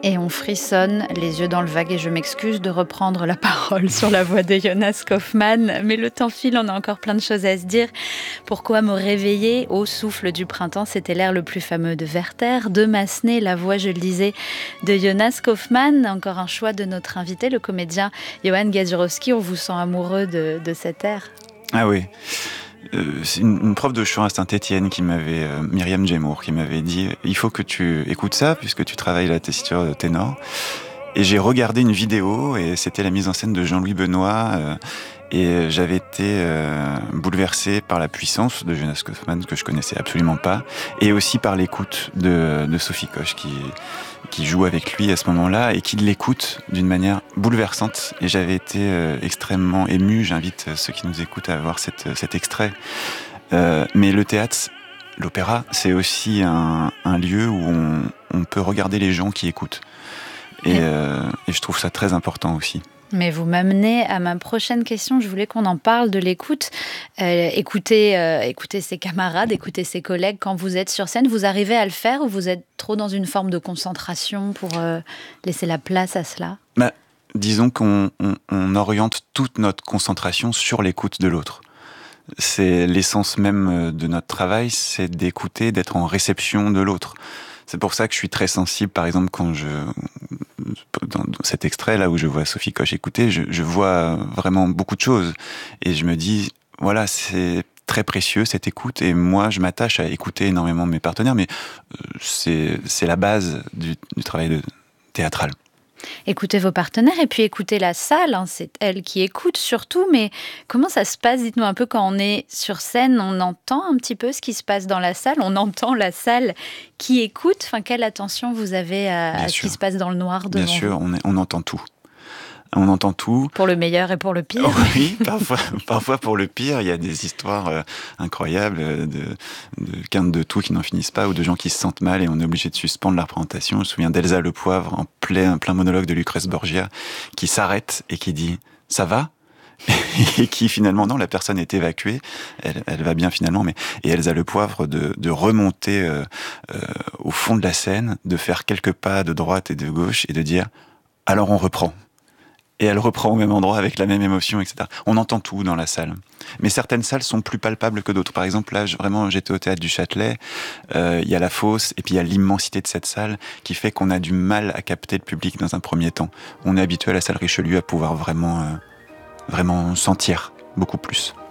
Et on frissonne, les yeux dans le vague, et je m'excuse de reprendre la parole sur la voix de Jonas Kaufmann. Mais le temps file, on a encore plein de choses à se dire. Pourquoi me réveiller au souffle du printemps? C'était l'air le plus fameux de Werther. De Massenet, la voix, je le disais, de Jonas Kaufmann. Encore un choix de notre invité, le comédien Johan Gaziorowski. On vous sent amoureux de cet air. Ah oui. C'est une prof de chant à Saint-Étienne Myriam Djemour, qui m'avait dit « Il faut que tu écoutes ça, puisque tu travailles la tessiture de ténor ». Et j'ai regardé une vidéo, et c'était la mise en scène de Jean-Louis Benoît, et j'avais été bouleversé par la puissance de Jonas Kaufmann, que je connaissais absolument pas, et aussi par l'écoute de Sophie Koch, qui joue avec lui à ce moment-là, et qui l'écoute d'une manière bouleversante. Et j'avais été extrêmement ému. J'invite ceux qui nous écoutent à voir cet extrait. Mais le théâtre, l'opéra, c'est aussi un lieu où on peut regarder les gens qui écoutent. Et je trouve ça très important aussi. Mais vous m'amenez à ma prochaine question. Je voulais qu'on en parle de l'écoute. Écouter ses camarades, écouter ses collègues quand vous êtes sur scène. Vous arrivez à le faire ou vous êtes trop dans une forme de concentration pour laisser la place à cela? Disons qu'on oriente toute notre concentration sur l'écoute de l'autre. C'est l'essence même de notre travail, c'est d'écouter, d'être en réception de l'autre. C'est pour ça que je suis très sensible, par exemple, dans cet extrait-là où je vois Sophie Koch écouter, je vois vraiment beaucoup de choses. Et je me dis, voilà, c'est très précieux cette écoute, et moi je m'attache à écouter énormément mes partenaires, mais c'est la base du travail théâtral. Écoutez vos partenaires et puis écoutez la salle, c'est elle qui écoute surtout, mais comment ça se passe? Dites-nous un peu, quand on est sur scène, on entend un petit peu ce qui se passe dans la salle, on entend la salle qui écoute, quelle attention vous avez à ce qui se passe dans le noir devant vous? Bien sûr, on entend tout. On entend tout. Pour le meilleur et pour le pire. Oui, parfois pour le pire. Il y a des histoires incroyables de quintes de tout qui n'en finissent pas, ou de gens qui se sentent mal et on est obligé de suspendre la représentation. Je me souviens d'Elsa Le Poivre en plein monologue de Lucrèce Borgia, qui s'arrête et qui dit « Ça va ?» et qui finalement, non, la personne est évacuée, elle va bien finalement, et Elsa Le Poivre de remonter au fond de la scène, de faire quelques pas de droite et de gauche et de dire « Alors on reprend ». Et elle reprend au même endroit avec la même émotion, etc. On entend tout dans la salle. Mais certaines salles sont plus palpables que d'autres. Par exemple, là, j'étais au Théâtre du Châtelet, il y a la fosse, et puis il y a l'immensité de cette salle qui fait qu'on a du mal à capter le public dans un premier temps. On est habitué à la salle Richelieu à pouvoir vraiment sentir beaucoup plus.